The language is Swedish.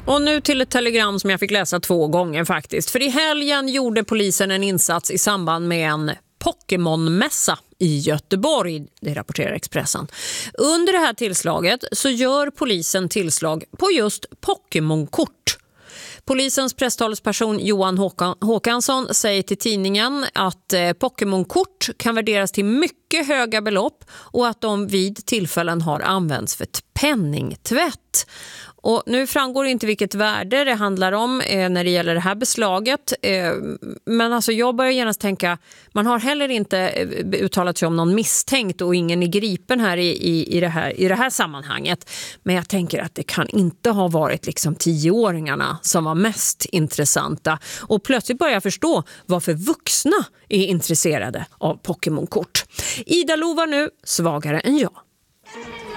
Och nu till ett telegram som jag fick läsa 2 gånger faktiskt. För i helgen gjorde polisen en insats i samband med en Pokémon-mässa i Göteborg, det rapporterar Expressen. Under det här tillslaget så gör polisen tillslag på just Pokémon-kort. Polisens presstalesperson Johan Håkansson säger till tidningen att Pokémon-kort kan värderas till mycket höga belopp och att de vid tillfällen har använts för penningtvätt. Och nu framgår inte vilket värde det handlar om när det gäller det här beslaget. Men alltså jag börjar genast tänka, man har heller inte uttalat sig om någon misstänkt och ingen är gripen här i det här sammanhanget. Men jag tänker att det kan inte ha varit liksom 10-åringarna som var mest intressanta. Och plötsligt börjar jag förstå varför vuxna är intresserade av Pokémon-kort. Ida lovar nu svagare än jag.